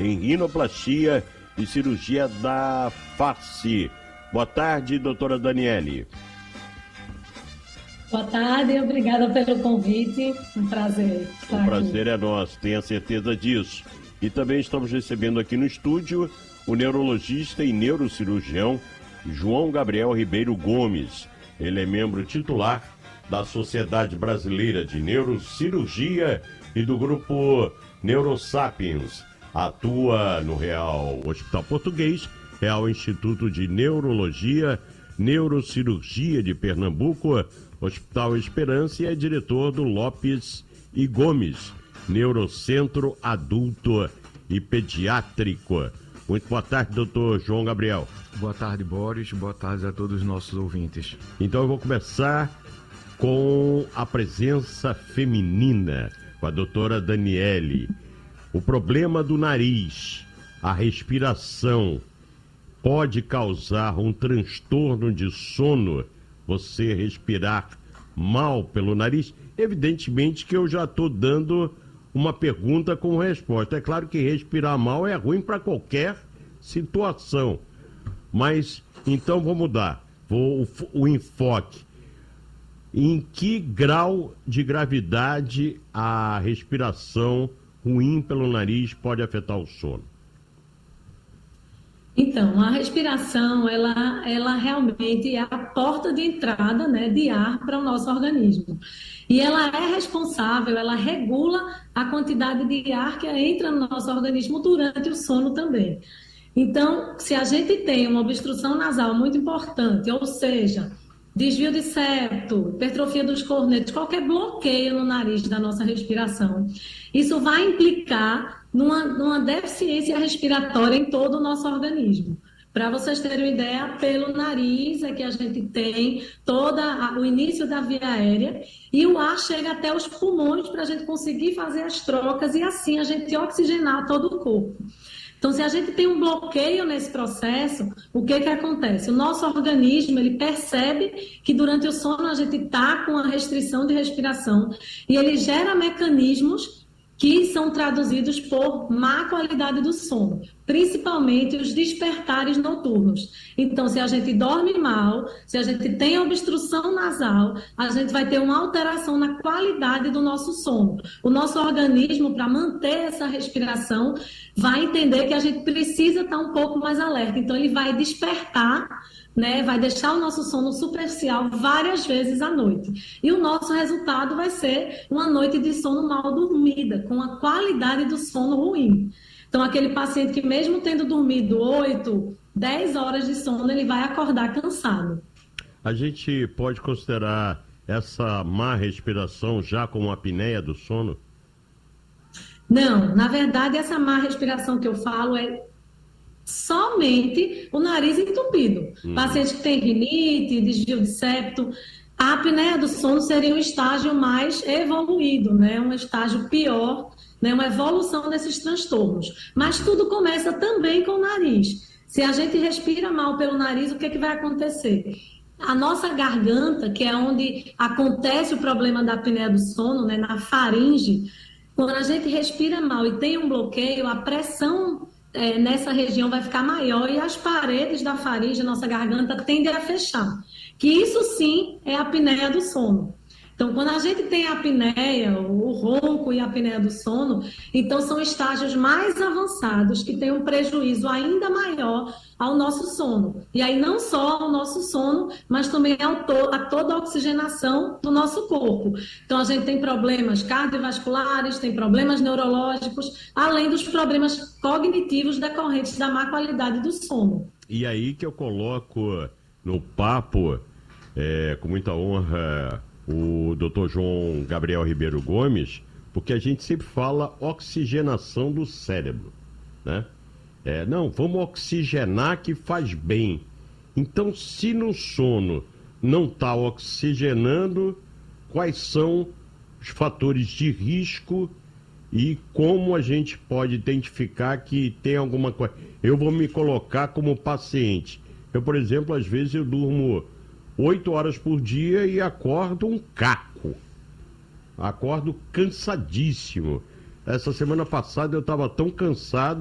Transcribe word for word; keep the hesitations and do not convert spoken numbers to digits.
em rinoplastia e cirurgia da face. Boa tarde, doutora Daniele. Boa tarde, obrigada pelo convite. Um prazer estar aqui. O prazer é nosso, tenha certeza disso. E também estamos recebendo aqui no estúdio o neurologista e neurocirurgião João Gabriel Ribeiro Gomes. Ele é membro titular da Sociedade Brasileira de Neurocirurgia e do grupo Neurosapiens. Atua no Real Hospital Português, Real Instituto de Neurologia, Neurocirurgia de Pernambuco, Hospital Esperança, e é diretor do Lopes e Gomes, Neurocentro Adulto e Pediátrico. Muito boa tarde, doutor João Gabriel. Boa tarde, Boris. Boa tarde a todos os nossos ouvintes. Então eu vou começar com a presença feminina, com a doutora Daniele. O problema do nariz, a respiração, pode causar um transtorno de sono, você respirar mal pelo nariz? Evidentemente que eu já estou dando uma pergunta com resposta. É claro que respirar mal é ruim para qualquer situação. Mas, então, vou mudar vou, o, o enfoque. Em que grau de gravidade a respiração ruim pelo nariz pode afetar o sono? Então, a respiração, ela, ela realmente é a porta de entrada, né, de ar para o nosso organismo. E ela é responsável, ela regula a quantidade de ar que entra no nosso organismo durante o sono também. Então, se a gente tem uma obstrução nasal muito importante, ou seja, desvio de septo, hipertrofia dos cornetos, qualquer bloqueio no nariz da nossa respiração, isso vai implicar numa, numa deficiência respiratória em todo o nosso organismo. Para vocês terem uma ideia, pelo nariz é que a gente tem todo o início da via aérea e o ar chega até os pulmões para a gente conseguir fazer as trocas e assim a gente oxigenar todo o corpo. Então, se a gente tem um bloqueio nesse processo, o que que acontece? O nosso organismo, ele percebe que durante o sono a gente está com a restrição de respiração e ele gera mecanismos que são traduzidos por má qualidade do sono, principalmente os despertares noturnos. Então, se a gente dorme mal, se a gente tem obstrução nasal, a gente vai ter uma alteração na qualidade do nosso sono. O nosso organismo, para manter essa respiração, vai entender que a gente precisa estar um pouco mais alerta. Então, ele vai despertar, né, vai deixar o nosso sono superficial várias vezes à noite. E o nosso resultado vai ser uma noite de sono mal dormida, com a qualidade do sono ruim. Então, aquele paciente que mesmo tendo dormido oito, dez horas de sono, ele vai acordar cansado. A gente pode considerar essa má respiração já como apneia do sono? Não, na verdade, essa má respiração que eu falo é somente o nariz entupido. Uhum. Paciente que tem rinite, desvio de septo, a apneia do sono seria um estágio mais evoluído, né? Um estágio pior, né? Uma evolução desses transtornos. Mas tudo começa também com o nariz. Se a gente respira mal pelo nariz, o que, é que vai acontecer? A nossa garganta, que é onde acontece o problema da apneia do sono, né? Na faringe, quando a gente respira mal e tem um bloqueio, a pressão É, nessa região vai ficar maior e as paredes da faringe, nossa garganta, tendem a fechar. Que isso sim é a apneia do sono. Então, quando a gente tem a apneia, o ronco e a apneia do sono, então são estágios mais avançados que têm um prejuízo ainda maior ao nosso sono. E aí não só ao nosso sono, mas também ao to- a toda a oxigenação do nosso corpo. Então, a gente tem problemas cardiovasculares, tem problemas neurológicos, além dos problemas cognitivos decorrentes da má qualidade do sono. E aí que eu coloco no papo, é, com muita honra, o doutor João Gabriel Ribeiro Gomes, porque a gente sempre fala oxigenação do cérebro, né? É, não, vamos oxigenar que faz bem. Então, se no sono não está oxigenando, quais são os fatores de risco e como a gente pode identificar que tem alguma coisa? Eu vou me colocar como paciente. Eu, por exemplo, às vezes eu durmo oito horas por dia e acordo um caco. Acordo cansadíssimo. Essa semana passada eu estava tão cansado